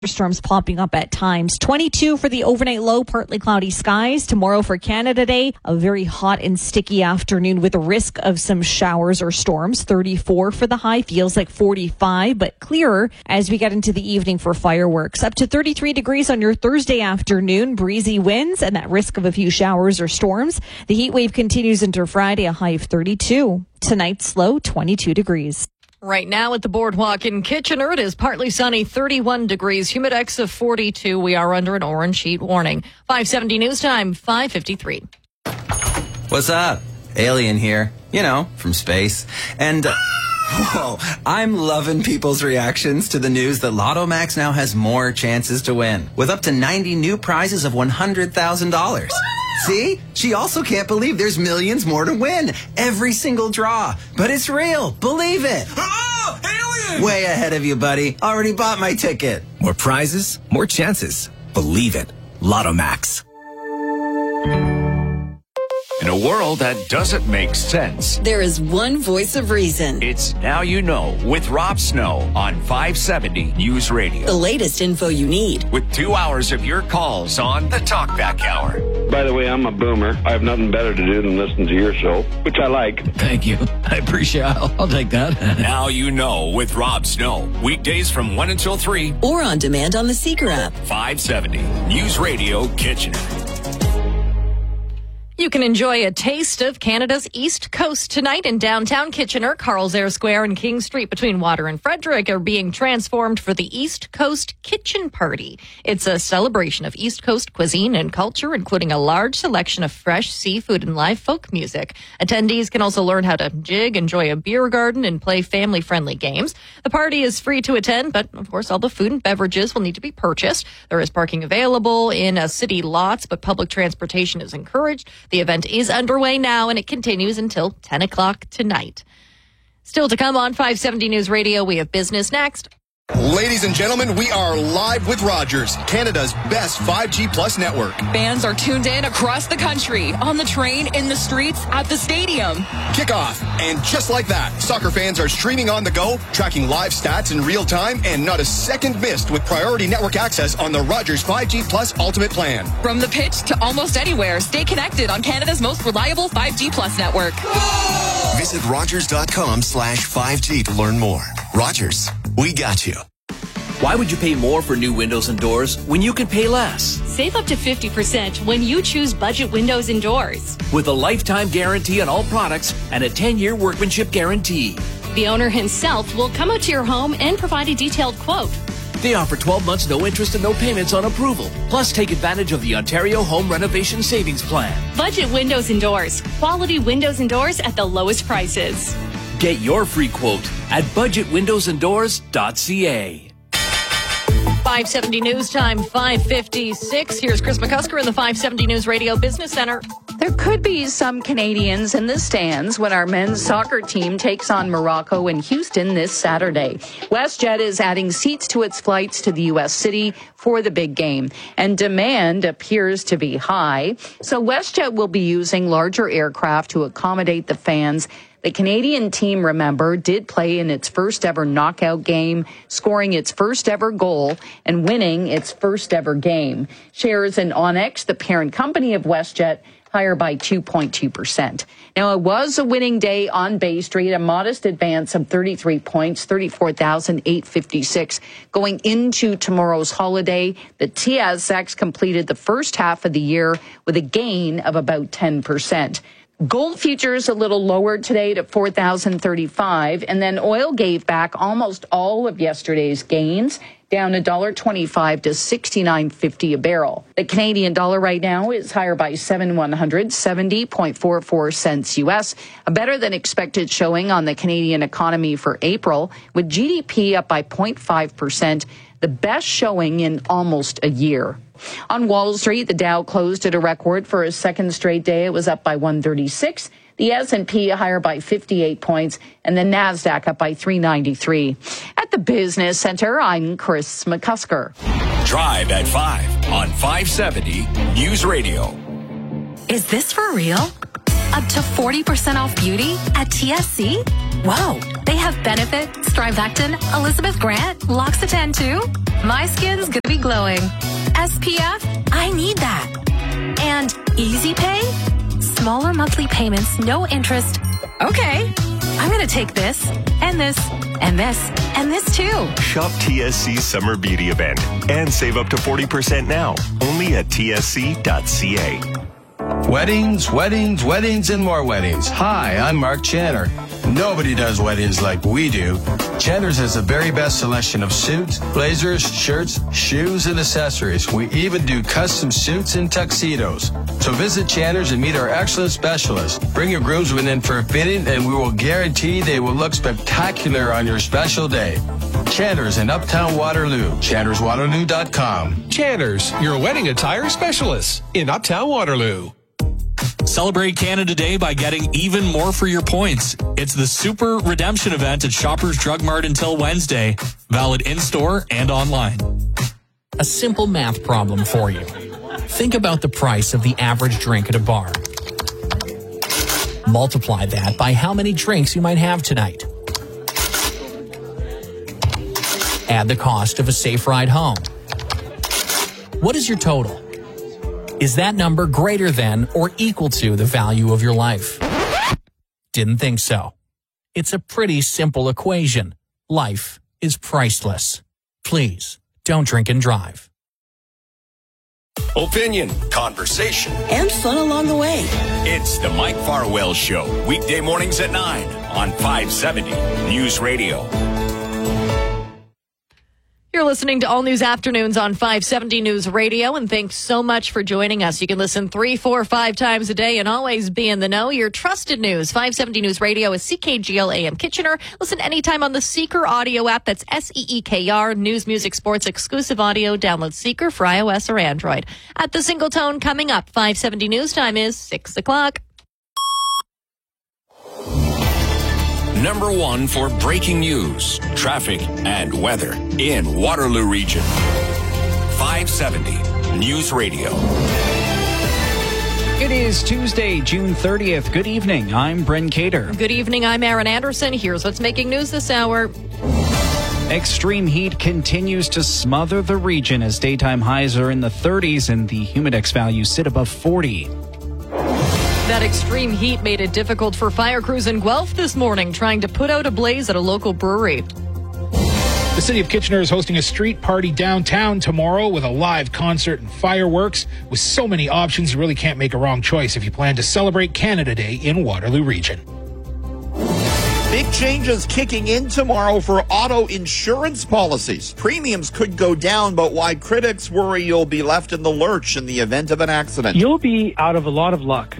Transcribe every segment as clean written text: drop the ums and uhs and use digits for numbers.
Storms popping up at times. 22 for the overnight low, partly cloudy skies. Tomorrow for Canada Day, a very hot and sticky afternoon with a risk of some showers or storms. 34 for the high, feels like 45, but clearer as we get into the evening for fireworks. Up to 33 degrees on your Thursday afternoon, breezy winds and that risk of a few showers or storms. The heat wave continues into Friday, a high of 32. Tonight's low, 22 degrees. Right now at the boardwalk in Kitchener, it is partly sunny, 31 degrees, humidex of 42. We are under an orange heat warning. 570 news time, 5:53. What's up? Alien here. You know, from space. And, whoa, I'm loving people's reactions to the news that Lotto Max now has more chances to win, with up to 90 new prizes of $100,000. See? She also can't believe there's millions more to win. Every single draw. But it's real. Believe it. Oh, alien! Way ahead of you, buddy. Already bought my ticket. More prizes, more chances. Believe it. Lotto Max. In a world that doesn't make sense, there is one voice of reason. It's Now You Know with Rob Snow on 570 News Radio. The latest info you need. With 2 hours of your calls on the Talkback Hour. By the way, I'm a boomer. I have nothing better to do than listen to your show, which I like. Thank you. I appreciate it. I'll take that. Now You Know with Rob Snow. Weekdays from 1 until 3. Or on demand on the Seeker app. 570 News Radio Kitchener. You can enjoy a taste of Canada's East Coast tonight in downtown Kitchener. Carl's Air Square and King Street between Water and Frederick are being transformed for the East Coast Kitchen Party. It's a celebration of East Coast cuisine and culture, including a large selection of fresh seafood and live folk music. Attendees can also learn how to jig, enjoy a beer garden, and play family-friendly games. The party is free to attend, but of course all the food and beverages will need to be purchased. There is parking available in city lots, but public transportation is encouraged. The event is underway now, and it continues until 10 o'clock tonight. Still to come on 570 News Radio, we have business next. Ladies and gentlemen, we are live with Rogers, Canada's best 5G Plus network. Fans are tuned in across the country, on the train, in the streets, at the stadium. Kickoff. And just like that, soccer fans are streaming on the go, tracking live stats in real time, and not a second missed with priority network access on the Rogers 5G Plus Ultimate Plan. From the pitch to almost anywhere, stay connected on Canada's most reliable 5G Plus network. Whoa! Visit Rogers.com/5G to learn more. Rogers, we got you. Why would you pay more for new windows and doors when you can pay less? Save up to 50% when you choose Budget Windows and Doors. With a lifetime guarantee on all products and a 10-year workmanship guarantee. The owner himself will come out to your home and provide a detailed quote. They offer 12 months no interest and no payments on approval. Plus, take advantage of the Ontario Home Renovation Savings Plan. Budget Windows and Doors. Quality windows and doors at the lowest prices. Get your free quote at budgetwindowsanddoors.ca. 570 News Time, 5:56. Here's Chris McCusker in the 570 News Radio Business Center. There could be some Canadians in the stands when our men's soccer team takes on Morocco in Houston this Saturday. WestJet is adding seats to its flights to the U.S. city for the big game, and demand appears to be high. So WestJet will be using larger aircraft to accommodate the fans. The Canadian team, remember, did play in its first ever knockout game, scoring its first ever goal and winning its first ever game. Shares in Onyx, the parent company of WestJet, higher by 2.2%. Now, it was a winning day on Bay Street, a modest advance of 33 points, 34,856. Going into tomorrow's holiday, the TSX completed the first half of the year with a gain of about 10%. Gold futures a little lower today to 4,035, and then oil gave back almost all of yesterday's gains, down $1.25 to $69.50 a barrel. The Canadian dollar right now is higher by 70.44 cents U.S., a better than expected showing on the Canadian economy for April, with GDP up by 0.5%, the best showing in almost a year. On Wall Street, the Dow closed at a record for a second straight day. It was up by 136. The S&P higher by 58 points, and the NASDAQ up by 393. At the Business Center, I'm Chris McCusker. Drive at 5 on 570 News Radio. Is this for real? Up to 40% off beauty at TSC? Whoa, they have Benefit, Strivectin, Elizabeth Grant, L'Occitane too? My skin's gonna be glowing. SPF? I need that. And Easy Pay? Smaller monthly payments, no interest. Okay, I'm gonna take this, and this, and this, and this too. Shop TSC's Summer Beauty Event and save up to 40% now, only at tsc.ca. Weddings, weddings, weddings, and more weddings. Hi, I'm Mark Channer. Nobody does weddings like we do. Channer's has the very best selection of suits, blazers, shirts, shoes, and accessories. We even do custom suits and tuxedos. So visit Channer's and meet our excellent specialists. Bring your groomsmen in for a fitting, and we will guarantee they will look spectacular on your special day. Channer's in Uptown Waterloo. ChannersWaterloo.com. Channer's, your wedding attire specialist in Uptown Waterloo. Celebrate Canada Day by getting even more for your points. It's the Super Redemption event at Shoppers Drug Mart until Wednesday. Valid in-store and online. A simple math problem for you. Think about the price of the average drink at a bar. Multiply that by how many drinks you might have tonight. Add the cost of a safe ride home. What is your total? Is that number greater than or equal to the value of your life? Didn't think so. It's a pretty simple equation. Life is priceless. Please, don't drink and drive. Opinion, conversation, and fun along the way. It's the Mike Farwell Show, weekday mornings at 9 on 570 News Radio. You're listening to All News Afternoons on 570 News Radio, and thanks so much for joining us. You can listen 3, 4, 5 times a day and always be in the know. Your trusted news. 570 News Radio is CKGL AM Kitchener. Listen anytime on the Seeker audio app. That's SEEKR. News, music, sports, exclusive audio. Download Seeker for iOS or Android. At the Single Tone coming up, 570 News time is 6 o'clock. Number 1 for breaking news, traffic, and weather in Waterloo Region. 570 News Radio. It is Tuesday, June 30th. Good evening. I'm Bryn Cater. Good evening. I'm Aaron Anderson. Here's what's making news this hour. Extreme heat continues to smother the region as daytime highs are in the 30s and the humidex values sit above 40. That extreme heat made it difficult for fire crews in Guelph this morning trying to put out a blaze at a local brewery. The city of Kitchener is hosting a street party downtown tomorrow with a live concert and fireworks. With so many options, you really can't make a wrong choice if you plan to celebrate Canada Day in Waterloo Region. Big changes kicking in tomorrow for auto insurance policies. Premiums could go down, but why critics worry you'll be left in the lurch in the event of an accident. You'll be out of a lot of luck.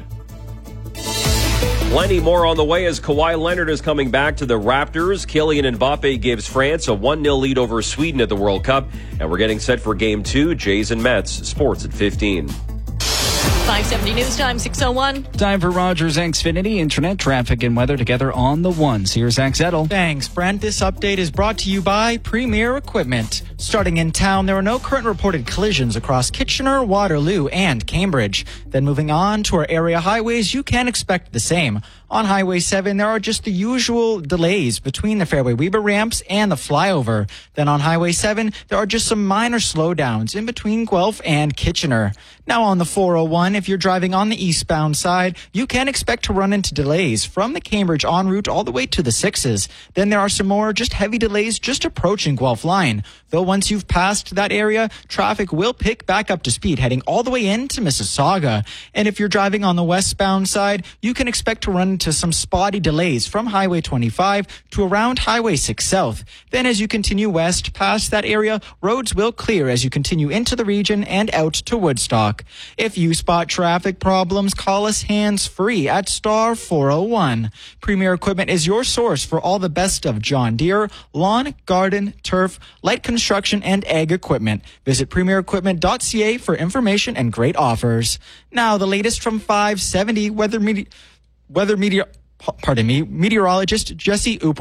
Plenty more on the way as Kawhi Leonard is coming back to the Raptors. Kylian Mbappe gives France a 1-0 lead over Sweden at the World Cup. And we're getting set for Game 2, Jays and Mets. Sports at 15. 570 News Time, 6:01. Time for Rogers Xfinity Internet traffic and weather together on the ones. Here's Zach Zettel. Thanks, Brent. This update is brought to you by Premier Equipment. Starting in town, there are no current reported collisions across Kitchener, Waterloo, and Cambridge. Then moving on to our area highways, you can expect the same. On Highway 7, there are just the usual delays between the Fairway Weber ramps and the flyover. Then on Highway 7, there are just some minor slowdowns in between Guelph and Kitchener. Now on the 401, if you're driving on the eastbound side, you can expect to run into delays from the Cambridge en route all the way to the 6s. Then there are some more just heavy delays just approaching Guelph Line. Though once you've passed that area, traffic will pick back up to speed heading all the way into Mississauga. And if you're driving on the westbound side, you can expect to run into some spotty delays from Highway 25 to around Highway 6 South. Then as you continue west past that area, roads will clear as you continue into the region and out to Woodstock. If you spot traffic problems, call us hands-free at star 401. Premier Equipment is your source for all the best of John Deere, lawn, garden, turf, light construction, and ag equipment. Visit premierequipment.ca for information and great offers. Now, the latest from 570 meteorologist Jesse Uppel.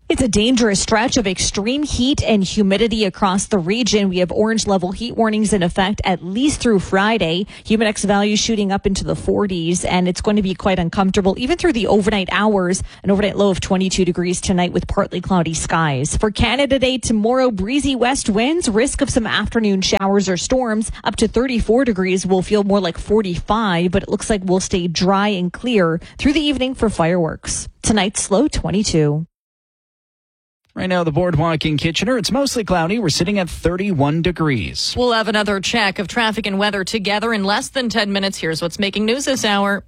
It's a dangerous stretch of extreme heat and humidity across the region. We have orange level heat warnings in effect at least through Friday. Humidex values shooting up into the 40s, and it's going to be quite uncomfortable even through the overnight hours. An overnight low of 22 degrees tonight with partly cloudy skies. For Canada Day tomorrow, breezy west winds, risk of some afternoon showers or storms. Up to 34 degrees will feel more like 45, but it looks like we'll stay dry and clear through the evening for fireworks. Tonight's low 22. Right now, the boardwalk in Kitchener, it's mostly cloudy. We're sitting at 31 degrees. We'll have another check of traffic and weather together in less than 10 minutes. Here's what's making news this hour.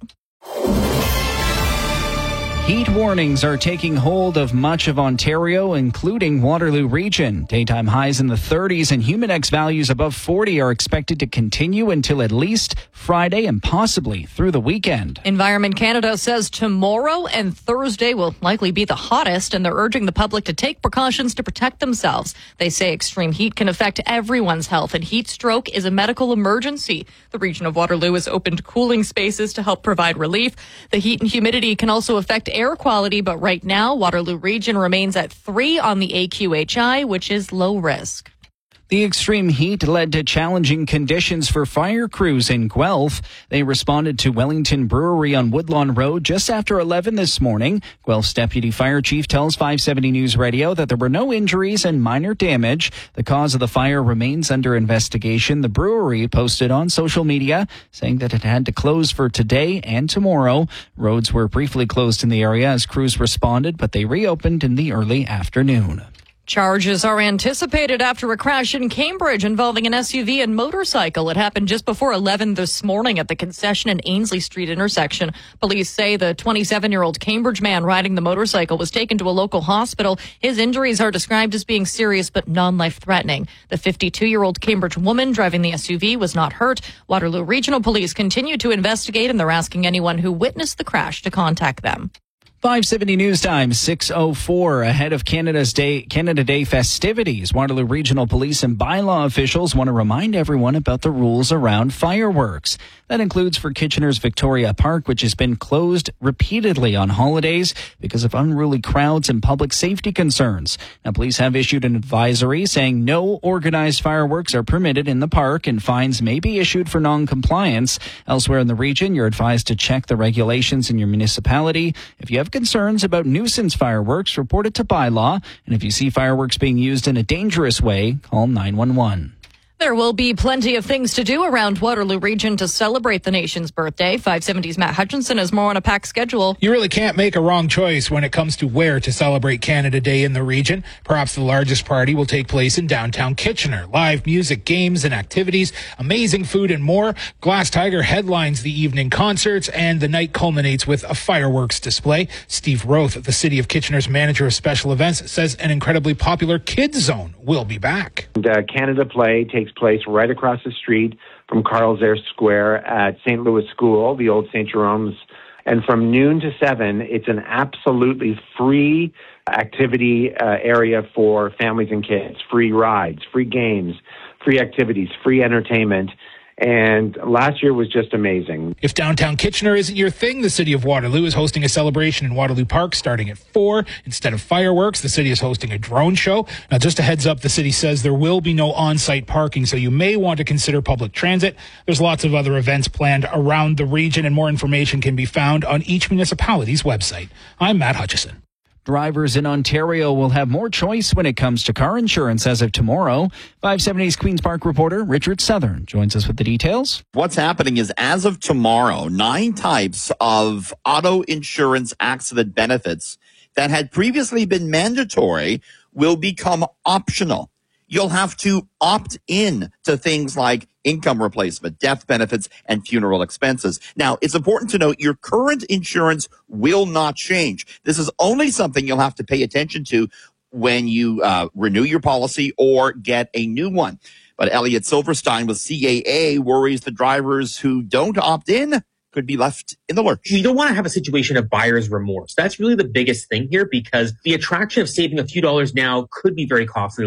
Heat warnings are taking hold of much of Ontario, including Waterloo Region. Daytime highs in the 30s and humidex values above 40 are expected to continue until at least Friday and possibly through the weekend. Environment Canada says tomorrow and Thursday will likely be the hottest, and they're urging the public to take precautions to protect themselves. They say extreme heat can affect everyone's health, and heat stroke is a medical emergency. The region of Waterloo has opened cooling spaces to help provide relief. The heat and humidity can also affect air quality, but right now, Waterloo Region remains at 3 on the AQHI, which is low risk. The extreme heat led to challenging conditions for fire crews in Guelph. They responded to Wellington Brewery on Woodlawn Road just after 11 this morning. Guelph's deputy fire chief tells 570 News Radio that there were no injuries and minor damage. The cause of the fire remains under investigation. The brewery posted on social media saying that it had to close for today and tomorrow. Roads were briefly closed in the area as crews responded, but they reopened in the early afternoon. Charges are anticipated after a crash in Cambridge involving an SUV and motorcycle. It happened just before 11 this morning at the Concession and Ainsley Street intersection. Police say the 27-year-old Cambridge man riding the motorcycle was taken to a local hospital. His injuries are described as being serious but non-life-threatening. The 52-year-old Cambridge woman driving the SUV was not hurt. Waterloo Regional Police continue to investigate, and they're asking anyone who witnessed the crash to contact them. 570 News Time, 6:04 ahead of Canada Day festivities. Waterloo Regional Police and bylaw officials want to remind everyone about the rules around fireworks. That includes for Kitchener's Victoria Park, which has been closed repeatedly on holidays because of unruly crowds and public safety concerns. Now, police have issued an advisory saying no organized fireworks are permitted in the park and fines may be issued for non-compliance. Elsewhere in the region, you're advised to check the regulations in your municipality. If you have concerns about nuisance fireworks, report it to bylaw. And if you see fireworks being used in a dangerous way, call 911. There will be plenty of things to do around Waterloo Region to celebrate the nation's birthday. 570's Matt Hutchinson has more on a packed schedule. You really can't make a wrong choice when it comes to where to celebrate Canada Day in the region. Perhaps the largest party will take place in downtown Kitchener. Live music, games, and activities, amazing food, and more. Glass Tiger headlines the evening concerts, and the night culminates with a fireworks display. Steve Roth, the City of Kitchener's manager of special events, says an incredibly popular kids zone will be back. Canada Play takes place right across the street from Carl's Air Square at St. Louis School, the old St. Jerome's. And from noon to 7, it's an absolutely free activity area for families and kids. Free rides, free games, free activities, free entertainment. And last year was just amazing. If downtown Kitchener isn't your thing, the City of Waterloo is hosting a celebration in Waterloo Park starting at 4. Instead of fireworks, the city is hosting a drone show. Now, just a heads up, the city says there will be no on-site parking, so you may want to consider public transit. There's lots of other events planned around the region, and more information can be found on each municipality's website. I'm Matt Hutchison. Drivers in Ontario will have more choice when it comes to car insurance as of tomorrow. 570's Queen's Park reporter Richard Southern joins us with the details. What's happening is, as of tomorrow, 9 types of auto insurance accident benefits that had previously been mandatory will become optional. You'll have to opt in to things like income replacement, death benefits, and funeral expenses. Now, it's important to note your current insurance will not change. This is only something you'll have to pay attention to when you renew your policy or get a new one. But Elliot Silverstein with CAA worries the drivers who don't opt in could be left in the lurch. You don't want to have a situation of buyer's remorse. That's really the biggest thing here, because the attraction of saving a few dollars now could be very costly later.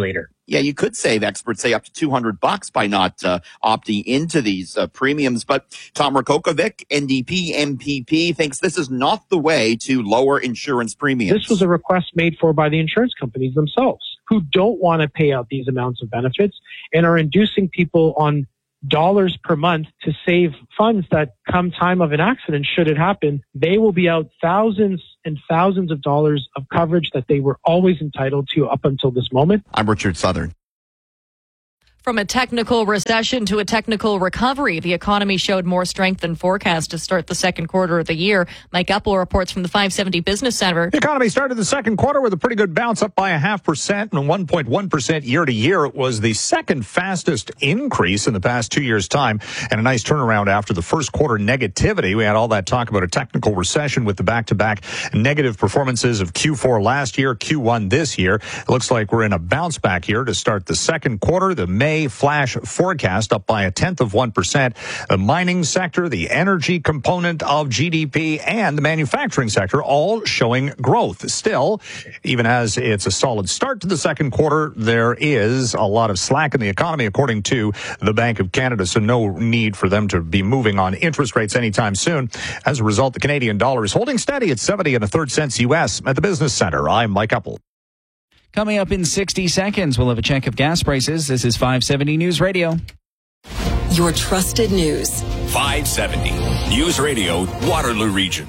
Yeah, you could save, experts say, up to $200 by not opting into these premiums. But Tom Rakokovic, NDP MPP, thinks this is not the way to lower insurance premiums. This was a request made for by the insurance companies themselves, who don't want to pay out these amounts of benefits and are inducing people on dollars per month to save funds that come time of an accident, should it happen, they will be out thousands and thousands of dollars of coverage that they were always entitled to up until this moment. I'm Richard Southern. From a technical recession to a technical recovery, the economy showed more strength than forecast to start the second quarter of the year. Mike Epple reports from the 570 Business Center. The economy started the second quarter with a pretty good bounce, up by 0.5% and 1.1% year to year. It was the second fastest increase in the past 2 years' time, and a nice turnaround after the first quarter negativity. We had all that talk about a technical recession with the back-to-back negative performances of Q4 last year, Q1 this year. It looks like we're in a bounce back here to start the second quarter. The May flash forecast up by 0.1%. The mining sector, the energy component of GDP, and the manufacturing sector all showing growth. Still, even as it's a solid start to the second quarter, there is a lot of slack in the economy, according to the Bank of Canada, so no need for them to be moving on interest rates anytime soon. As a result, the Canadian dollar is holding steady at 70 1/3 cents US at the Business Center. I'm Mike Epple. Coming up in 60 seconds, we'll have a check of gas prices. This is 570 News Radio. Your trusted news. 570 News Radio, Waterloo Region.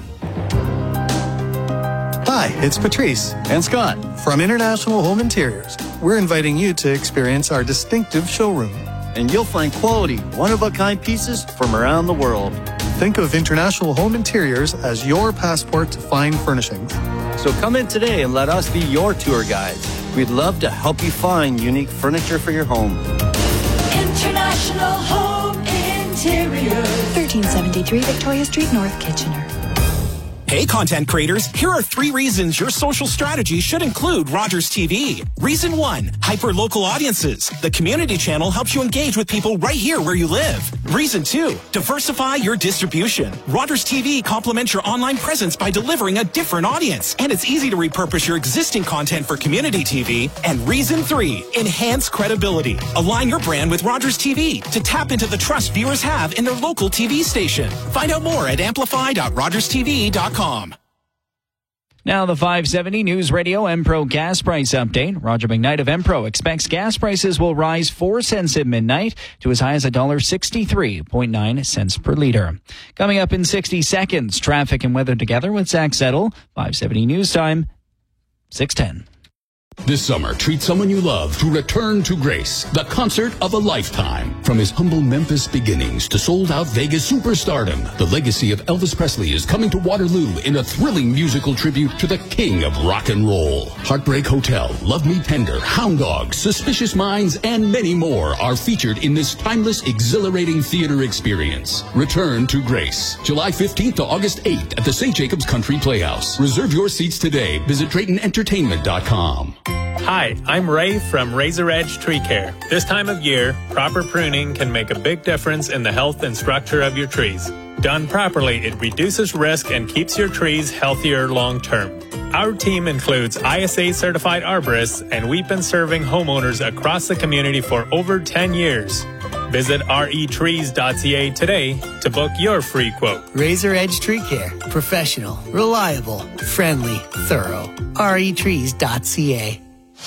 Hi, it's Patrice and Scott from International Home Interiors. We're inviting you to experience our distinctive showroom. And you'll find quality, one-of-a-kind pieces from around the world. Think of International Home Interiors as your passport to fine furnishings. So come in today and let us be your tour guides. We'd love to help you find unique furniture for your home. International Home Interiors. 1373 Victoria Street, North Kitchener. Hey, content creators, here are 3 reasons your social strategy should include Rogers TV. Reason 1, hyper-local audiences. The community channel helps you engage with people right here where you live. Reason 2, diversify your distribution. Rogers TV complements your online presence by delivering a different audience. And it's easy to repurpose your existing content for community TV. And reason 3, enhance credibility. Align your brand with Rogers TV to tap into the trust viewers have in their local TV station. Find out more at amplify.rogerstv.com. Now the 570 News Radio Empro gas price update. Roger McKnight of Empro expects gas prices will rise 4 cents at midnight to as high as $1.63.9 per liter. Coming up in 60 seconds, traffic and weather together with Zach Settle. 570 News Time, 6:10. This summer, treat someone you love to Return to Grace, the concert of a lifetime. From his humble Memphis beginnings to sold-out Vegas superstardom, the legacy of Elvis Presley is coming to Waterloo in a thrilling musical tribute to the king of rock and roll. Heartbreak Hotel, Love Me Tender, Hound Dogs, Suspicious Minds, and many more are featured in this timeless, exhilarating theater experience. Return to Grace, July 15th to August 8th at the St. Jacobs Country Playhouse. Reserve your seats today. Visit DraytonEntertainment.com. Hi, I'm Ray from Razor Edge Tree Care. This time of year, proper pruning can make a big difference in the health and structure of your trees. Done properly, it reduces risk and keeps your trees healthier long term. Our team includes ISA certified arborists, and we've been serving homeowners across the community for over 10 years. Visit retrees.ca today to book your free quote. Razor Edge Tree Care. Professional, reliable, friendly, thorough. retrees.ca.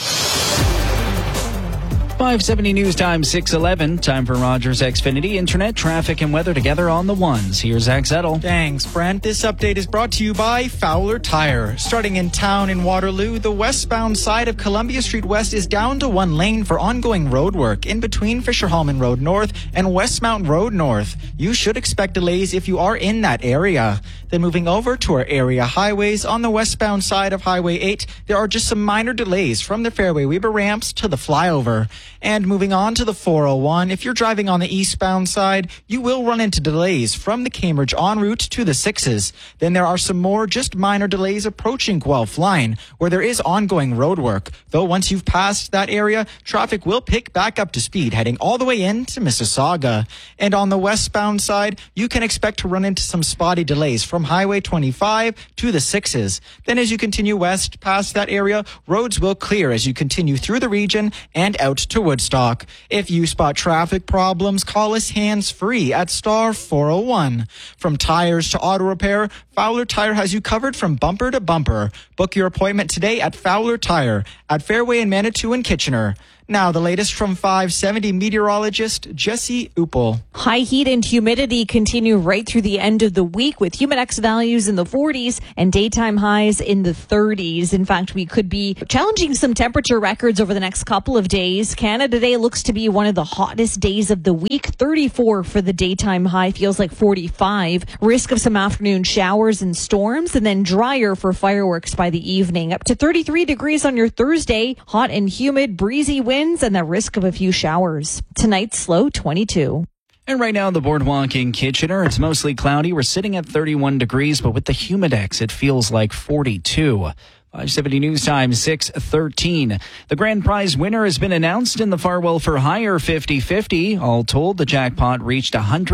570 News Time, 6:11. Time for Rogers Xfinity Internet, traffic, and weather together on the ones. Here's Zach Zettel. Thanks, Brent. This update is brought to you by Fowler Tire. Starting in town in Waterloo, the westbound side of Columbia Street West is down to 1 lane for ongoing road work in between Fisher-Hallman Road North and West Mountain Road North. You should expect delays if you are in that area. Then moving over to our area highways, on the westbound side of Highway 8, there are just some minor delays from the Fairway Weber ramps to the flyover. And moving on to the 401, if you're driving on the eastbound side, you will run into delays from the Cambridge en route to the 6s. Then there are some more just minor delays approaching Guelph Line, where there is ongoing road work. Though once you've passed that area, traffic will pick back up to speed, heading all the way into Mississauga. And on the westbound side, you can expect to run into some spotty delays from Highway 25 to the 6s. Then as you continue west past that area, roads will clear as you continue through the region and out to Woodstock. If you spot traffic problems, call us hands-free at star 401. From tires to auto repair, Fowler Tire has you covered from bumper to bumper. Book your appointment today at Fowler Tire at Fairway in Manitou and Kitchener. Now, the latest from 570 meteorologist Jesse Uppel. High heat and humidity continue right through the end of the week with Humidex values in the 40s and daytime highs in the 30s. In fact, we could be challenging some temperature records over the next couple of days. Canada Day looks to be one of the hottest days of the week. 34 for the daytime high, feels like 45. Risk of some afternoon showers and storms, and then drier for fireworks by the evening. Up to 33 degrees on your Thursday. Hot and humid, breezy winds, and the risk of a few showers. Tonight's low 22. And right now, the boardwalk in Kitchener, it's mostly cloudy. We're sitting at 31 degrees, but with the Humidex, it feels like 42. 570 News Time, 6:13. The grand prize winner has been announced in the Farwell for Hire 50/50. All told, the jackpot reached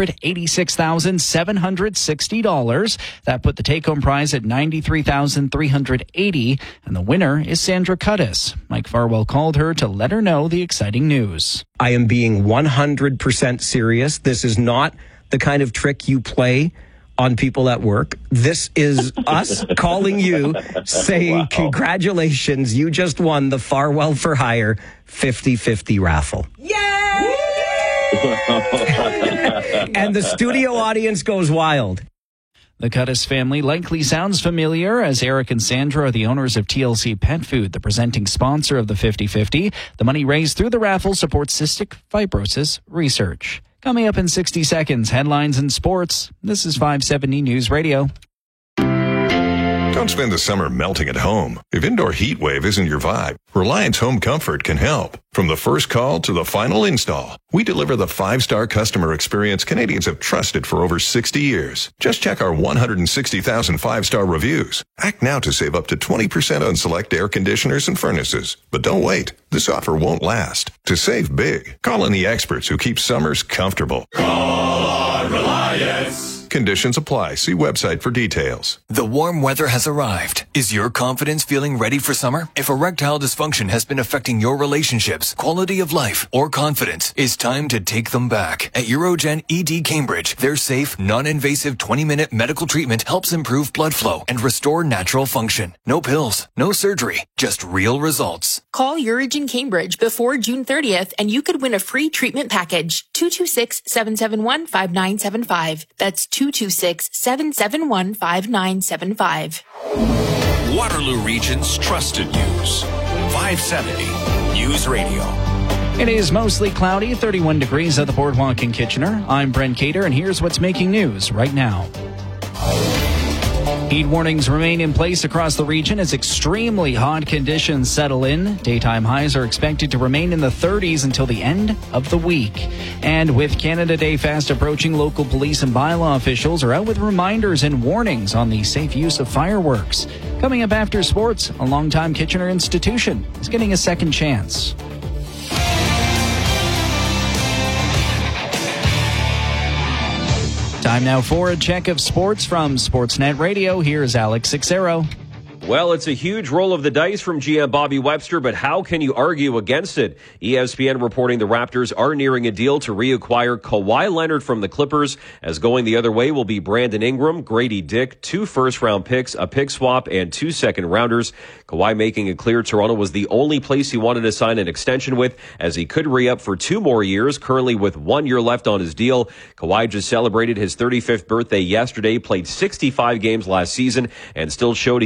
$186,760. That put the take-home prize at $93,380, and the winner is Sandra Cudis. Mike Farwell called her to let her know the exciting news. I am being 100% serious. This is not the kind of trick you play on people at work. This is us calling you, saying, congratulations, you just won the Farwell for Hire 50/50 raffle. Yay! And the studio audience goes wild. The Cudis family likely sounds familiar, as Eric and Sandra are the owners of TLC Pet Food, the presenting sponsor of the 50/50. The money raised through the raffle supports cystic fibrosis research. Coming up in 60 seconds, headlines and sports. This is 570 News Radio. Don't spend the summer melting at home. If indoor heat wave isn't your vibe, Reliance Home Comfort can help. From the first call to the final install, we deliver the 5-star customer experience Canadians have trusted for over 60 years. Just check our 160,000 5-star reviews. Act now to save up to 20% on select air conditioners and furnaces. But don't wait. This offer won't last. To save big, call in the experts who keep summers comfortable. Call on Reliance. Conditions apply. See website for details. The warm weather has arrived. Is your confidence feeling ready for summer? If erectile dysfunction has been affecting your relationships, quality of life, or confidence, it's time to take them back. At Urogen ED Cambridge, their safe, non-invasive 20-minute medical treatment helps improve blood flow and restore natural function. No pills, no surgery, just real results. Call Urogen Cambridge before June 30th and you could win a free treatment package. 226-771-5975. That's 226-771-5975. Waterloo Region's trusted news. 570 News Radio. It is mostly cloudy, 31 degrees at the boardwalk in Kitchener. I'm Brent Cater, and here's what's making news right now. Heat warnings remain in place across the region as extremely hot conditions settle in. Daytime highs are expected to remain in the 30s until the end of the week. And with Canada Day fast approaching, local police and bylaw officials are out with reminders and warnings on the safe use of fireworks. Coming up after sports, a longtime Kitchener institution is getting a second chance. Time now for a check of sports from Sportsnet Radio. Here's Alex Sixero. Well, it's a huge roll of the dice from GM Bobby Webster, but how can you argue against it? ESPN reporting the Raptors are nearing a deal to reacquire Kawhi Leonard from the Clippers, as going the other way will be Brandon Ingram, Grady Dick, 2 first-round picks, a pick swap, and 2 second-rounders. Kawhi making it clear Toronto was the only place he wanted to sign an extension with, as he could re-up for 2 more years, currently with 1 year left on his deal. Kawhi just celebrated his 35th birthday yesterday, played 65 games last season, and still showed he's one of the more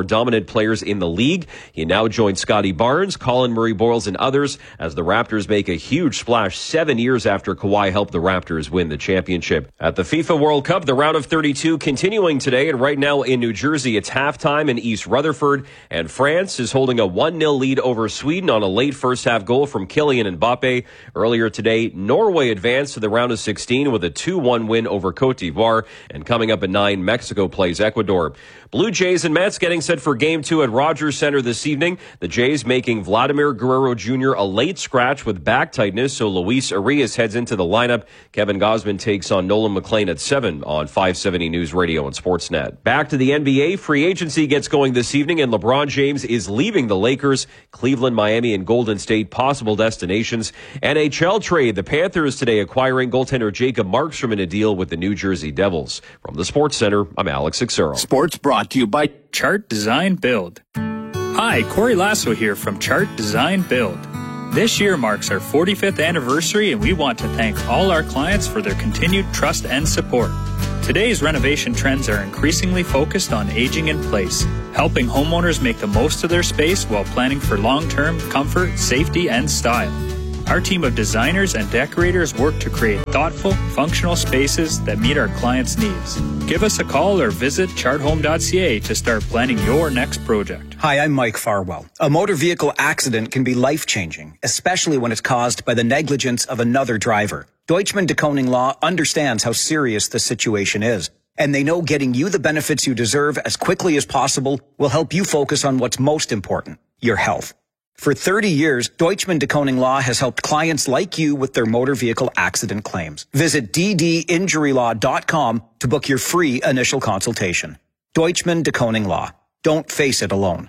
more dominant players in the league. He now joins Scotty Barnes, Colin Murray-Boyles, and others as the Raptors make a huge splash 7 years after Kawhi helped the Raptors win the championship. At the FIFA World Cup, the round of 32 continuing today, and right now in New Jersey, it's halftime in East Rutherford, and France is holding a 1-0 lead over Sweden on a late first-half goal from Kylian Mbappe. Earlier today, Norway advanced to the round of 16 with a 2-1 win over Cote d'Ivoire, and coming up at 9, Mexico plays Ecuador. Blue Jays and Mets getting set for Game 2 at Rogers Center this evening. The Jays making Vladimir Guerrero Jr. a late scratch with back tightness, so Luis Arias heads into the lineup. Kevin Gausman takes on Nolan McLean at 7 on 570 News Radio and Sportsnet. Back to the NBA. Free agency gets going this evening, and LeBron James is leaving the Lakers. Cleveland, Miami, and Golden State possible destinations. NHL trade. The Panthers today acquiring goaltender Jacob Markstrom in a deal with the New Jersey Devils. From the Sports Center, I'm Alex Ixero. Sports brought to you by Chart Design Build. Hi, Corey Lasso here from Chart Design Build. This year marks our 45th anniversary, and we want to thank all our clients for their continued trust and support. Today's renovation trends are increasingly focused on aging in place, helping homeowners make the most of their space while planning for long-term comfort, safety, and style. Our team of designers and decorators work to create thoughtful, functional spaces that meet our clients' needs. Give us a call or visit charthome.ca to start planning your next project. Hi, I'm Mike Farwell. A motor vehicle accident can be life-changing, especially when it's caused by the negligence of another driver. Deutschman DeKoning Law understands how serious the situation is, and they know getting you the benefits you deserve as quickly as possible will help you focus on what's most important, your health. For 30 years, Deutschman DeKoning Law has helped clients like you with their motor vehicle accident claims. Visit ddinjurylaw.com to book your free initial consultation. Deutschman DeKoning Law. Don't face it alone.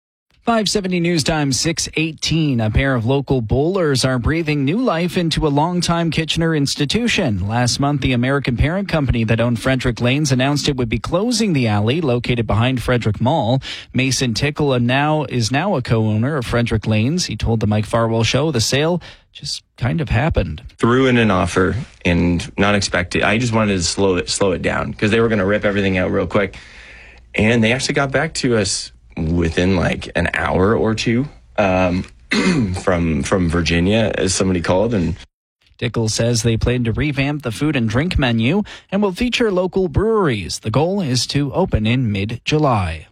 570 News Time 6:18. A pair of local bowlers are breathing new life into a longtime Kitchener institution. Last month, the American parent company that owned Frederick Lanes announced it would be closing the alley located behind Frederick Mall. Mason Tickle is now a co-owner of Frederick Lanes. He told the Mike Farwell Show the sale just kind of happened. Threw in an offer and not expected. I just wanted to slow it down because they were going to rip everything out real quick. And they actually got back to us within like an hour or two from Virginia, as somebody called. And Dickel says they plan to revamp the food and drink menu and will feature local breweries. The goal is to open in mid-July.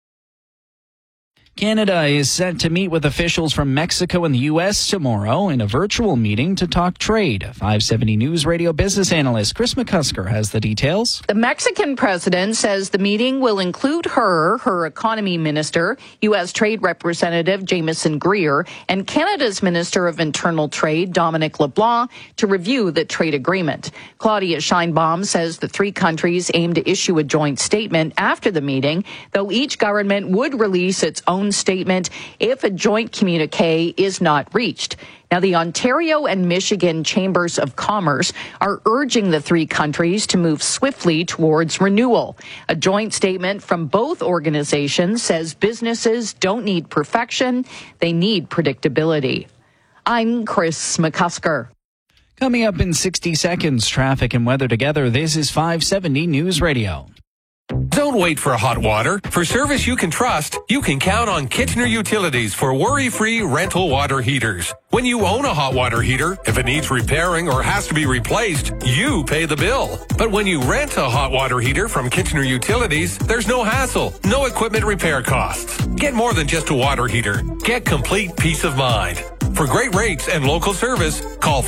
Canada is set to meet with officials from Mexico and the U.S. tomorrow in a virtual meeting to talk trade. 570 News Radio business analyst Chris McCusker has the details. The Mexican president says the meeting will include her economy minister, U.S. Trade Representative Jameson Greer, and Canada's Minister of Internal Trade, Dominic LeBlanc, to review the trade agreement. Claudia Sheinbaum says the three countries aim to issue a joint statement after the meeting, though each government would release its own statement if a joint communique is not reached. Now, the Ontario and Michigan Chambers of Commerce are urging the three countries to move swiftly towards renewal. A joint statement from both organizations says businesses don't need perfection, they need predictability. I'm Chris McCusker. Coming up in 60 seconds, traffic and weather together. This is 570 News Radio. Don't wait for hot water. For service you can trust, you can count on Kitchener Utilities for worry-free rental water heaters. When you own a hot water heater, if it needs repairing or has to be replaced, you pay the bill. But when you rent a hot water heater from Kitchener Utilities, there's no hassle, no equipment repair costs. Get more than just a water heater. Get complete peace of mind. For great rates and local service, call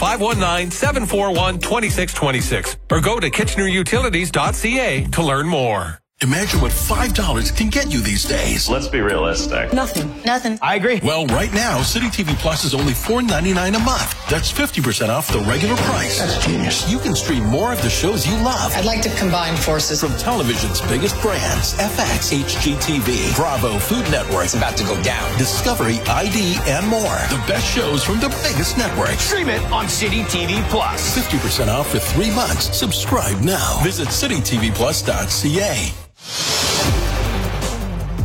519-741-2626 or go to kitchenerutilities.ca to learn more. Imagine what $5 can get you these days. Let's be realistic. Nothing. I agree. Well, right now, City TV Plus is only $4.99 a month. That's 50% off the regular price. That's genius. You can stream more of the shows you love. I'd like to combine forces. From television's biggest brands, FX, HGTV, Bravo, Food Network. It's about to go down. Discovery, ID, and more. The best shows from the biggest networks. Stream it on City TV Plus. 50% off for 3 months. Subscribe now. Visit citytvplus.ca.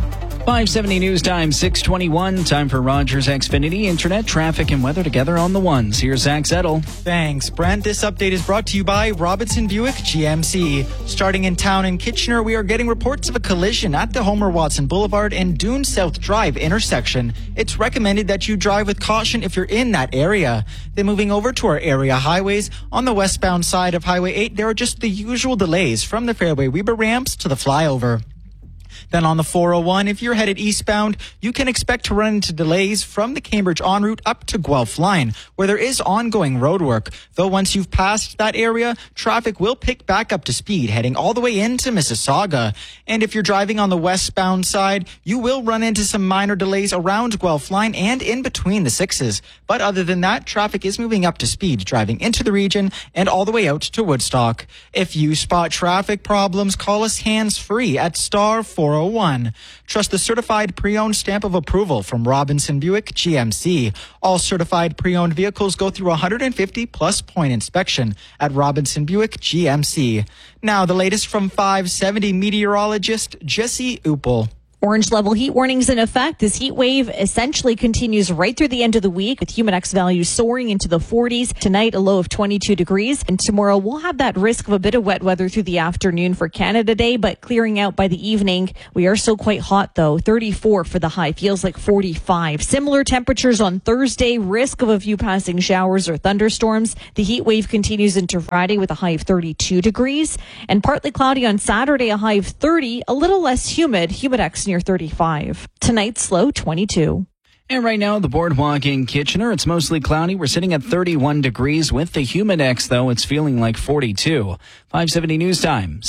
570 News Time, 621. Time for Rogers Xfinity Internet, traffic, and weather together on the ones. Here's Zach Zettel. Thanks, Brent. This update is brought to you by Robinson Buick GMC. Starting in town in Kitchener, we are getting reports of a collision at the Homer Watson Boulevard and Dune South Drive intersection. It's recommended that you drive with caution if you're in that area. Then moving over to our area highways, on the westbound side of Highway 8, there are just the usual delays from the Fairway Weber ramps to the flyover. Then on the 401, if you're headed eastbound, you can expect to run into delays from the Cambridge en route up to Guelph line, where there is ongoing road work. Though once you've passed that area, traffic will pick back up to speed, heading all the way into Mississauga. And if you're driving on the westbound side, you will run into some minor delays around Guelph line and in between the sixes. But other than that, traffic is moving up to speed, driving into the region and all the way out to Woodstock. If you spot traffic problems, call us hands-free at star 401. Trust the certified pre-owned stamp of approval from Robinson Buick GMC. All certified pre-owned vehicles go through a 150-plus point inspection at Robinson Buick GMC. Now, the latest from 570 meteorologist Jesse Uppel. Orange level heat warnings in effect. This heat wave essentially continues right through the end of the week with Humidex values soaring into the 40s. Tonight, a low of 22 degrees. And tomorrow, we'll have that risk of a bit of wet weather through the afternoon for Canada Day, but clearing out by the evening. We are still quite hot, though. 34 for the high. Feels like 45. Similar temperatures on Thursday. Risk of a few passing showers or thunderstorms. The heat wave continues into Friday with a high of 32 degrees. And partly cloudy on Saturday, a high of 30. A little less humid. Humidex near 35. Tonight's low 22. And right now, the boardwalk in Kitchener, it's mostly cloudy. We're sitting at 31 degrees. With the Humidex, though, it's feeling like 42. 570 News Time,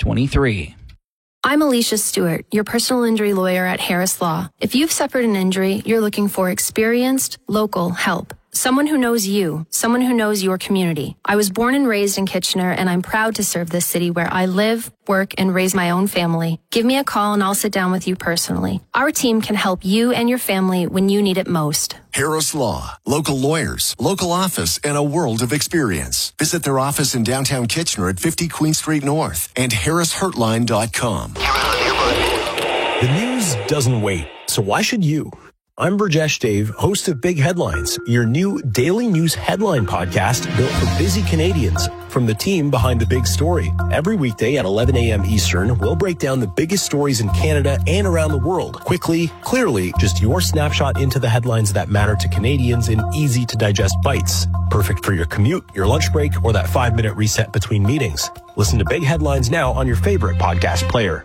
6:23. I'm Alicia Stewart, your personal injury lawyer at Harris Law. If you've suffered an injury, you're looking for experienced, local help. Someone who knows you, someone who knows your community. I was born and raised in Kitchener, and I'm proud to serve this city where I live, work, and raise my own family. Give me a call and I'll sit down with you personally. Our team can help you and your family when you need it most. Harris Law, local lawyers, local office, and a world of experience. Visit their office in downtown Kitchener at 50 Queen Street North and harrishurtline.com. The news doesn't wait, so why should you? I'm Burjesh Dave, host of Big Headlines, your new daily news headline podcast built for busy Canadians from the team behind the big story. Every weekday at 11 a.m. Eastern, we'll break down the biggest stories in Canada and around the world. Quickly, clearly, just your snapshot into the headlines that matter to Canadians in easy to digest bites. Perfect for your commute, your lunch break, or that 5-minute reset between meetings. Listen to Big Headlines now on your favorite podcast player.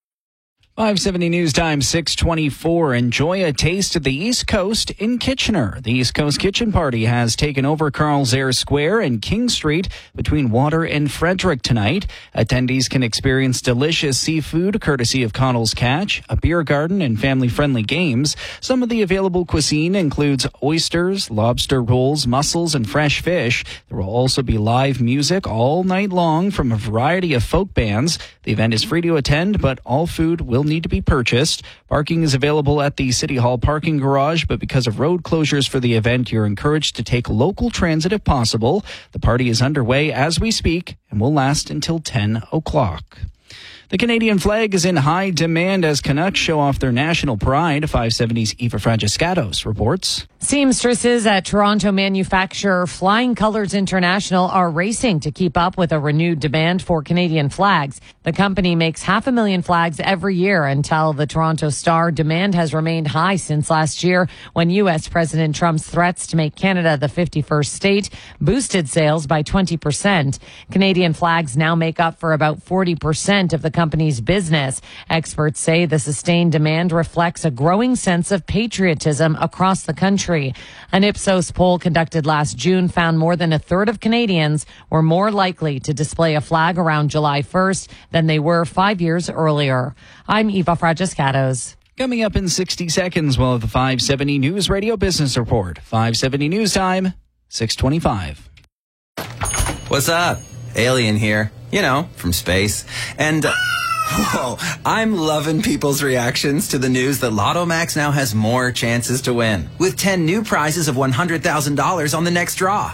570 News Time, 6:24. Enjoy a taste of the East Coast in Kitchener. The East Coast Kitchen Party has taken over Carl's Air Square and King Street between Water and Frederick tonight. Attendees can experience delicious seafood courtesy of Connell's Catch, a beer garden, and family-friendly games. Some of the available cuisine includes oysters, lobster rolls, mussels, and fresh fish. There will also be live music all night long from a variety of folk bands. The event is free to attend, but all food will need to be purchased. Parking is available at the City Hall parking garage, but because of road closures for the event, you're encouraged to take local transit if possible. The party is underway as we speak and will last until 10 o'clock. The Canadian flag is in high demand as Canucks show off their national pride. 570's Eva Fragiscatos reports. Seamstresses at Toronto manufacturer Flying Colours International are racing to keep up with a renewed demand for Canadian flags. The company makes 500,000 flags every year and tell the Toronto Star demand has remained high since last year when U.S. President Trump's threats to make Canada the 51st state boosted sales by 20%. Canadian flags now make up for about 40% of the company's business. Experts say the sustained demand reflects a growing sense of patriotism across the country. An Ipsos poll conducted last June found more than a third of Canadians were more likely to display a flag around July 1st than they were 5 years earlier. I'm Eva Fragiscatos. Coming up in 60 seconds, we'll have the 570 News Radio Business Report. 570 News Time, 6:25. What's up? Alien here. You know, from space. And... whoa, I'm loving people's reactions to the news that Lotto Max now has more chances to win, with 10 new prizes of $100,000 on the next draw.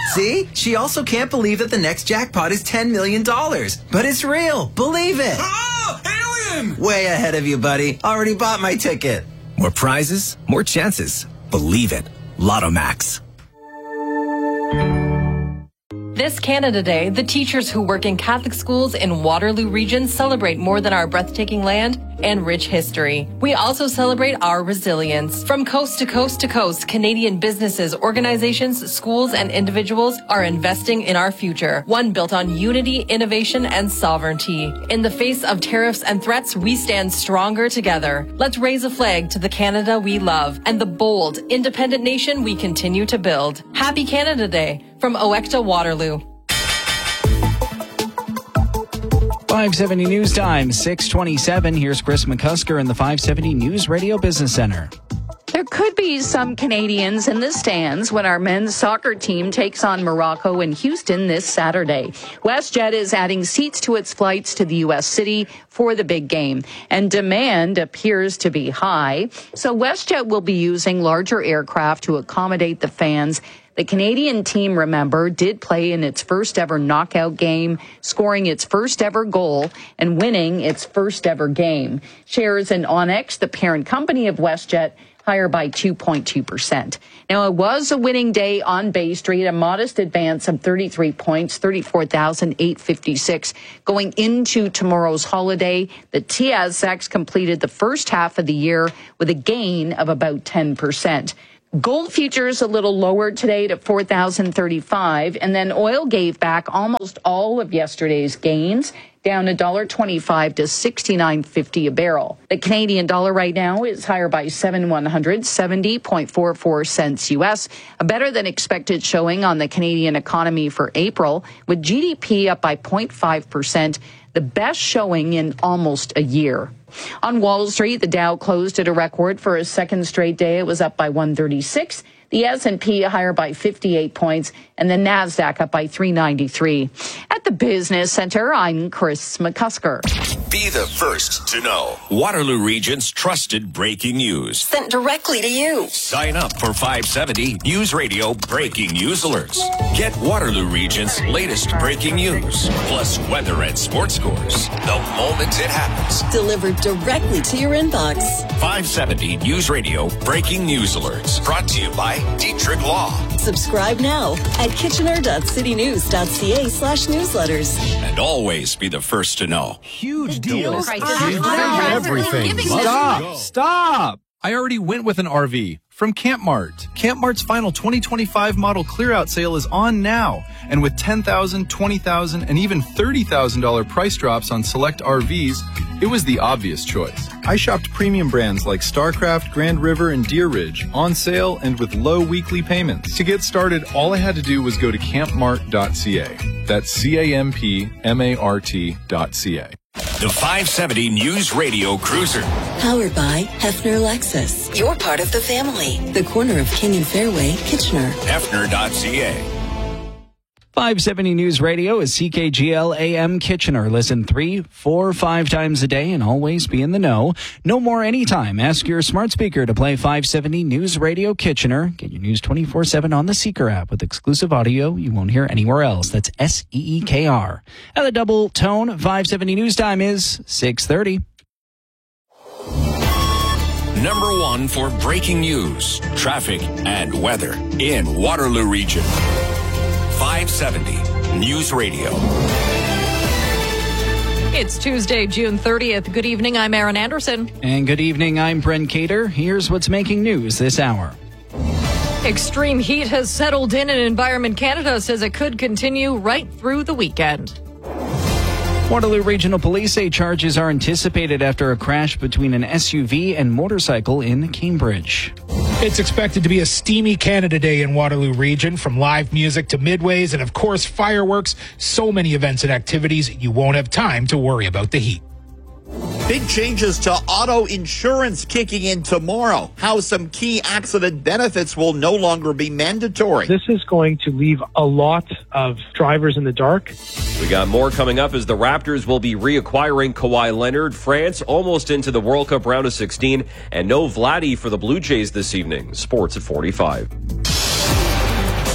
See? She also can't believe that the next jackpot is $10 million. But it's real. Believe it. Oh, alien! Way ahead of you, buddy. Already bought my ticket. More prizes, more chances. Believe it. Lotto Max. This Canada Day, the teachers who work in Catholic schools in Waterloo Region celebrate more than our breathtaking land and rich history. We also celebrate our resilience. From coast to coast to coast, Canadian businesses, organizations, schools, and individuals are investing in our future, one built on unity, innovation, and sovereignty. In the face of tariffs and threats, we stand stronger together. Let's raise a flag to the Canada we love and the bold, independent nation we continue to build. Happy Canada Day from Oecta Waterloo. 570 News Time, 6:27. Here's Chris McCusker in the 570 News Radio Business Center. There could be some Canadians in the stands when our men's soccer team takes on Morocco in Houston this Saturday. WestJet is adding seats to its flights to the U.S. city for the big game, and demand appears to be high. So WestJet will be using larger aircraft to accommodate the fans. The Canadian team, remember, did play in its first ever knockout game, scoring its first ever goal and winning its first ever game. Shares in Onyx, the parent company of WestJet, higher by 2.2%. Now, it was a winning day on Bay Street, a modest advance of 33 points, 34,856. Going into tomorrow's holiday, the TSX completed the first half of the year with a gain of about 10%. Gold futures a little lower today to 4,035, and then oil gave back almost all of yesterday's gains, down $1.25 to $69.50 a barrel. The Canadian dollar right now is higher by 70.44 cents U.S., a better than expected showing on the Canadian economy for April, with GDP up by 0.5%, the best showing in almost a year. On Wall Street, the Dow closed at a record for a second straight day. It was up by 136. The S&P higher by 58 points, and the NASDAQ up by 393. At the Business Center, I'm Chris McCusker. Be the first to know. Waterloo Region's trusted breaking news. Sent directly to you. Sign up for 570 News Radio Breaking News Alerts. Get Waterloo Region's latest breaking news, plus weather and sports scores, the moment it happens. Delivered directly to your inbox. 570 News Radio Breaking News Alerts. Brought to you by Dietrich Law. Subscribe now at kitchener.citynews.ca/newsletters. And always be the first to know. Huge deals. Everything. Stop. I already went with an RV from Campmart. Campmart's final 2025 model clear-out sale is on now. And with $10,000, $20,000, and even $30,000 price drops on select RVs, it was the obvious choice. I shopped premium brands like StarCraft, Grand River, and Deer Ridge on sale and with low weekly payments. To get started, all I had to do was go to campmart.ca. That's CAMPMART.ca. The 570 News Radio Cruiser. Powered by Hefner Lexus. You're part of the family. The corner of King and Fairway, Kitchener. Hefner.ca. 570 News Radio is CKGL AM Kitchener. Listen 3, 4, 5 times a day and always be in the know. No more anytime. Ask your smart speaker to play 570 News Radio Kitchener. Get your news 24/7 on the Seeker app with exclusive audio you won't hear anywhere else. That's SEEKR. At the double tone, 570 News Time is 6:30. Number one for breaking news, traffic, and weather in Waterloo Region. 570 News Radio. It's Tuesday, June 30th. Good evening, I'm Aaron Anderson. And good evening, I'm Brent Cater. Here's what's making news this hour. Extreme heat has settled in, and Environment Canada says it could continue right through the weekend. Waterloo Regional Police say charges are anticipated after a crash between an SUV and motorcycle in Cambridge. It's expected to be a steamy Canada Day in Waterloo Region, from live music to midways and, of course, fireworks. So many events and activities, you won't have time to worry about the heat. Big changes to auto insurance kicking in tomorrow. How some key accident benefits will no longer be mandatory. This is going to leave a lot of drivers in the dark. We got more coming up as the Raptors will be reacquiring Kawhi Leonard. France almost into the World Cup round of 16. And no Vladdy for the Blue Jays this evening. Sports at 45.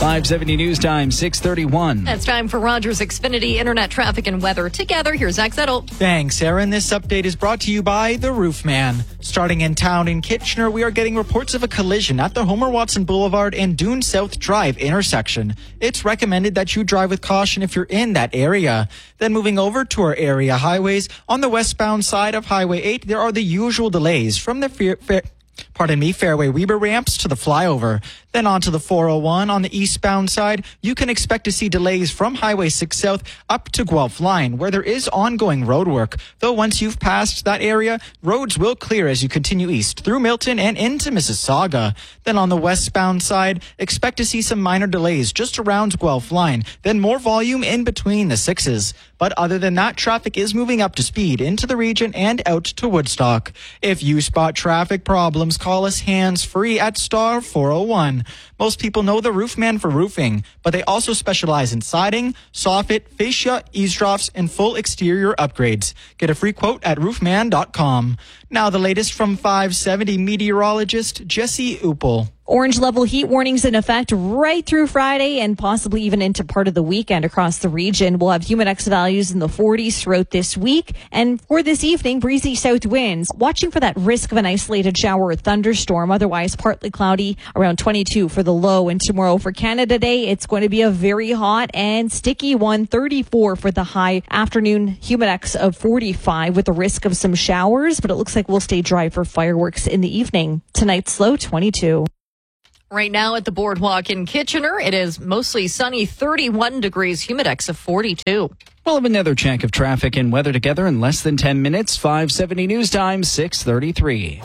570 News Time, 6:31. It's time for Rogers Xfinity Internet Traffic and Weather. Together, here's Zach Zettel. Thanks, Aaron. This update is brought to you by The Roofman. Starting in town in Kitchener, we are getting reports of a collision at the Homer Watson Boulevard and Dune South Drive intersection. It's recommended that you drive with caution if you're in that area. Then moving over to our area highways, on the westbound side of Highway 8, there are the usual delays from the Fairway Weber ramps to the flyover. Then onto the 401 on the eastbound side, you can expect to see delays from Highway 6 South up to Guelph Line, where there is ongoing road work. Though once you've passed that area, roads will clear as you continue east through Milton and into Mississauga. Then on the westbound side, expect to see some minor delays just around Guelph Line, then more volume in between the sixes. But other than that, traffic is moving up to speed into the region and out to Woodstock. If you spot traffic problems, call us hands-free at star 401. Most people know the Roofman for roofing, but they also specialize in siding, soffit, fascia, eavesdrops, and full exterior upgrades. Get a free quote at roofman.com. Now the latest from 570 meteorologist Jesse Uppel. Orange level heat warnings in effect right through Friday and possibly even into part of the weekend across the region. We'll have Humidex values in the 40s throughout this week. And for this evening, breezy south winds. Watching for that risk of an isolated shower or thunderstorm. Otherwise, partly cloudy, around 22 for the low. And tomorrow for Canada Day, it's going to be a very hot and sticky one. 34 for the high. Afternoon Humidex of 45 with the risk of some showers. But it looks like we'll stay dry for fireworks in the evening. Tonight's low, 22. Right now at the Boardwalk in Kitchener, it is mostly sunny, 31 degrees, Humidex of 42. We'll have another check of traffic and weather together in less than 10 minutes. 570 News Time, 6:33.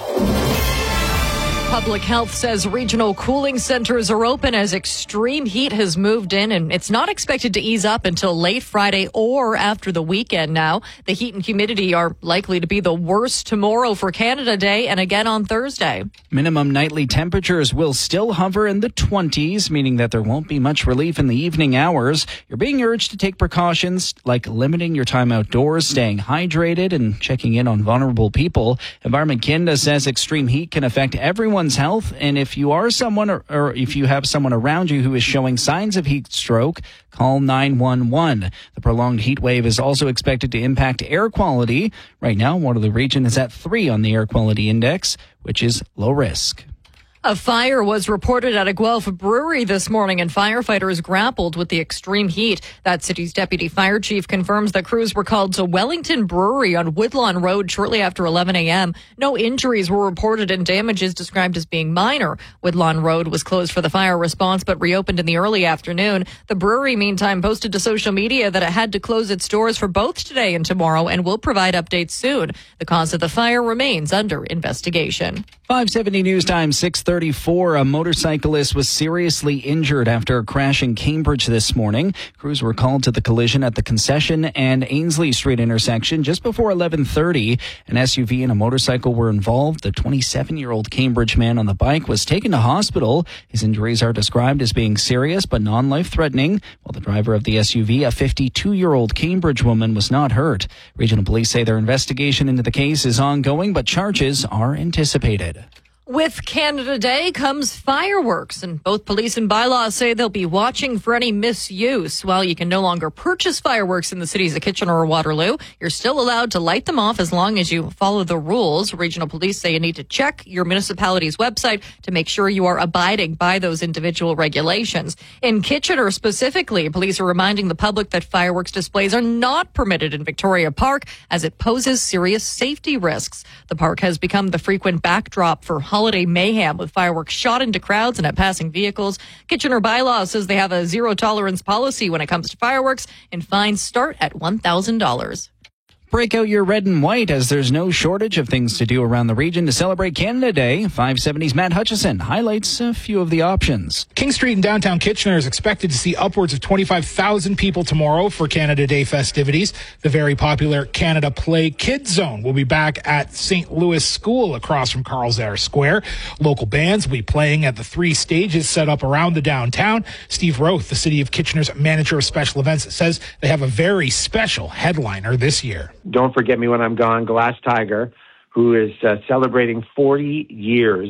Public Health says regional cooling centers are open as extreme heat has moved in, and it's not expected to ease up until late Friday or after the weekend now. The heat and humidity are likely to be the worst tomorrow for Canada Day and again on Thursday. Minimum nightly temperatures will still hover in the 20s, meaning that there won't be much relief in the evening hours. You're being urged to take precautions like limiting your time outdoors, staying hydrated, and checking in on vulnerable people. Environment Canada says extreme heat can affect everyone's health, and if you are someone or if you have someone around you who is showing signs of heat stroke, call 911. The prolonged heat wave is also expected to impact air quality. Right now, Waterloo Region is at 3 on the air quality index, which is low risk. A fire was reported at a Guelph brewery this morning, and firefighters grappled with the extreme heat. That city's deputy fire chief confirms that crews were called to Wellington Brewery on Woodlawn Road shortly after 11 a.m. No injuries were reported and damages described as being minor. Woodlawn Road was closed for the fire response but reopened in the early afternoon. The brewery, meantime, posted to social media that it had to close its doors for both today and tomorrow and will provide updates soon. The cause of the fire remains under investigation. 570 News Time, 6:34. A motorcyclist was seriously injured after a crash in Cambridge this morning. Crews were called to the collision at the Concession and Ainsley Street intersection just before 11:30. An SUV and a motorcycle were involved. The 27-year-old Cambridge man on the bike was taken to hospital. His injuries are described as being serious but non-life-threatening, while the driver of the SUV, a 52-year-old Cambridge woman, was not hurt. Regional police say their investigation into the case is ongoing, but charges are anticipated. With Canada Day comes fireworks, and both police and bylaws say they'll be watching for any misuse. While you can no longer purchase fireworks in the cities of Kitchener or Waterloo, you're still allowed to light them off as long as you follow the rules. Regional police say you need to check your municipality's website to make sure you are abiding by those individual regulations. In Kitchener specifically, police are reminding the public that fireworks displays are not permitted in Victoria Park as it poses serious safety risks. The park has become the frequent backdrop for holiday mayhem with fireworks shot into crowds and at passing vehicles. Kitchener bylaw says they have a zero tolerance policy when it comes to fireworks, and fines start at $1,000. Break out your red and white as there's no shortage of things to do around the region to celebrate Canada Day. 570's Matt Hutchison highlights a few of the options. King Street in downtown Kitchener is expected to see upwards of 25,000 people tomorrow for Canada Day festivities. The very popular Canada Play Kids Zone will be back at St. Louis School across from Carl's Air Square. Local bands will be playing at the 3 stages set up around the downtown. Steve Roth, the City of Kitchener's manager of special events, says they have a very special headliner this year. Don't Forget Me When I'm Gone, Glass Tiger, who is celebrating 40 years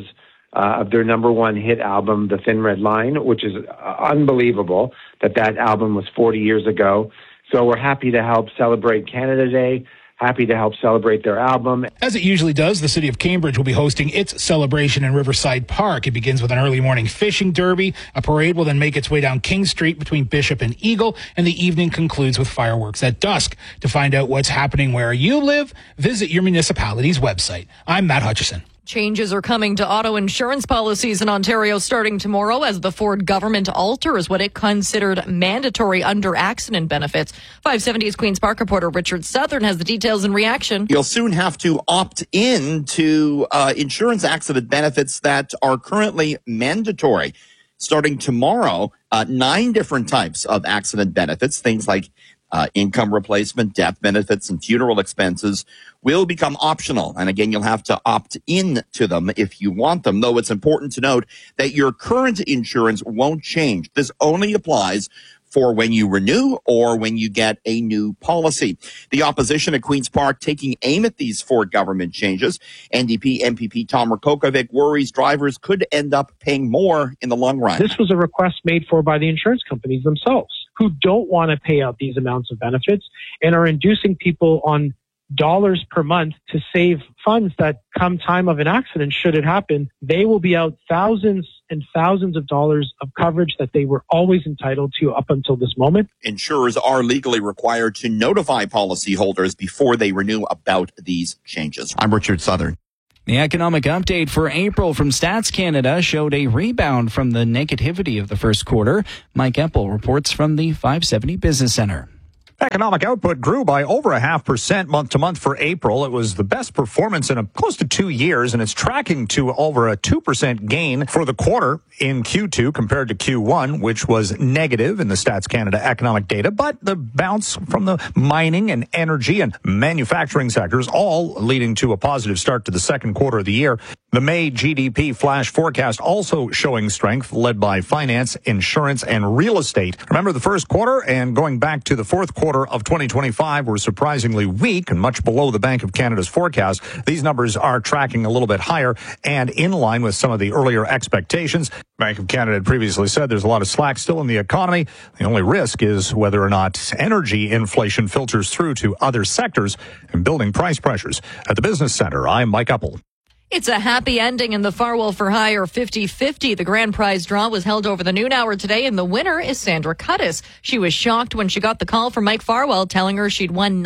of their number one hit album, The Thin Red Line, which is unbelievable that album was 40 years ago. So we're happy to help celebrate Canada Day, happy to help celebrate their album. As it usually does, the city of Cambridge will be hosting its celebration in Riverside Park. It begins with an early morning fishing derby. A parade will then make its way down King Street between Bishop and Eagle, and the evening concludes with fireworks at dusk. To find out what's happening where you live, visit your municipality's website. I'm Matt Hutchison. Changes are coming to auto insurance policies in Ontario starting tomorrow as the Ford government alters what it considered mandatory under-accident benefits. 570's Queen's Park reporter Richard Southern has the details in reaction. You'll soon have to opt in to insurance accident benefits that are currently mandatory. Starting tomorrow, 9 different types of accident benefits, things like income replacement, death benefits, and funeral expenses will become optional. And again, you'll have to opt in to them if you want them, though it's important to note that your current insurance won't change. This only applies for when you renew or when you get a new policy. The opposition at Queen's Park taking aim at these Ford government changes. NDP MPP Tom Rakokovic worries drivers could end up paying more in the long run. This was a request made for by the insurance companies themselves, who don't want to pay out these amounts of benefits and are inducing people on dollars per month to save funds that come time of an accident, should it happen, they will be out thousands and thousands of dollars of coverage that they were always entitled to up until this moment. Insurers are legally required to notify policyholders before they renew about these changes. I'm Richard Southern. The economic update for April from Stats Canada showed a rebound from the negativity of the first quarter. Mike Eppel reports from the 570 Business Center. Economic output grew by over 0.5% month to month for April. It was the best performance in close to 2 years, and it's tracking to over a 2% gain for the quarter in Q2 compared to Q1, which was negative in the Stats Canada economic data. But the bounce from the mining and energy and manufacturing sectors, all leading to a positive start to the second quarter of the year. The May GDP flash forecast also showing strength, led by finance, insurance, and real estate. Remember, the first quarter and going back to the fourth quarter of 2025 were surprisingly weak and much below the Bank of Canada's forecast. These numbers are tracking a little bit higher and in line with some of the earlier expectations. Bank of Canada had previously said there's a lot of slack still in the economy. The only risk is whether or not energy inflation filters through to other sectors and building price pressures. At the Business Center, I'm Mike Eppel. It's a happy ending in the Farwell for Hire 50-50. The grand prize draw was held over the noon hour today, and the winner is Sandra Cuttis. She was shocked when she got the call from Mike Farwell telling her she'd won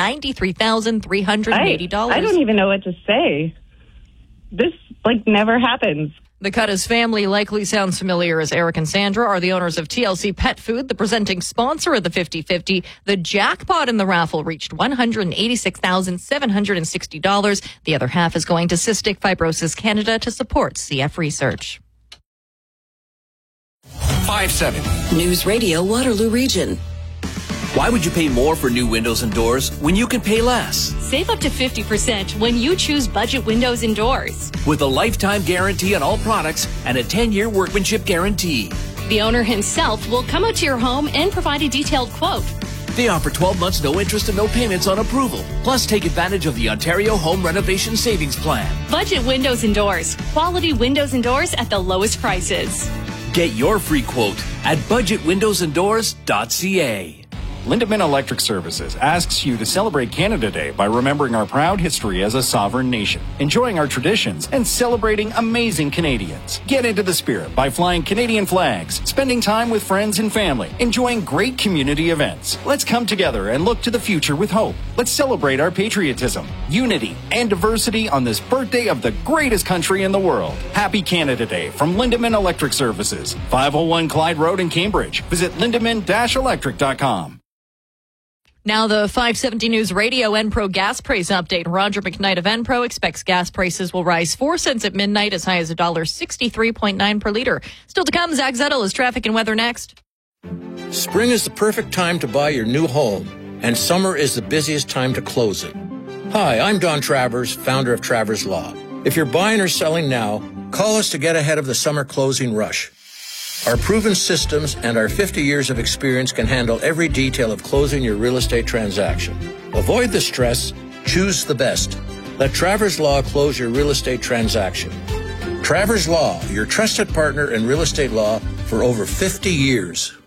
$93,380. I don't even know what to say. This, never happens. The Cuttis family likely sounds familiar, as Eric and Sandra are the owners of TLC Pet Food, the presenting sponsor of the 50-50. The jackpot in the raffle reached $186,760. The other half is going to Cystic Fibrosis Canada to support CF research. 570 News Radio Waterloo Region. Why would you pay more for new windows and doors when you can pay less? Save up to 50% when you choose Budget Windows and Doors. With a lifetime guarantee on all products and a 10-year workmanship guarantee. The owner himself will come out to your home and provide a detailed quote. They offer 12 months no interest and no payments on approval. Plus, take advantage of the Ontario Home Renovation Savings Plan. Budget Windows and Doors. Quality windows and doors at the lowest prices. Get your free quote at budgetwindowsanddoors.ca. Lindemann Electric Services asks you to celebrate Canada Day by remembering our proud history as a sovereign nation, enjoying our traditions, and celebrating amazing Canadians. Get into the spirit by flying Canadian flags, spending time with friends and family, enjoying great community events. Let's come together and look to the future with hope. Let's celebrate our patriotism, unity, and diversity on this birthday of the greatest country in the world. Happy Canada Day from Lindemann Electric Services, 501 Clyde Road in Cambridge. Visit lindemann-electric.com. Now the 570 News Radio Enpro gas price update. Roger McKnight of Enpro expects gas prices will rise 4 cents at midnight, as high as $1.63.9 per liter. Still to come, Zach Zettel is traffic and weather next. Spring is the perfect time to buy your new home, and summer is the busiest time to close it. Hi, I'm Don Travers, founder of Travers Law. If you're buying or selling now, call us to get ahead of the summer closing rush. Our proven systems and our 50 years of experience can handle every detail of closing your real estate transaction. Avoid the stress, choose the best. Let Travers Law close your real estate transaction. Travers Law, your trusted partner in real estate law for over 50 years.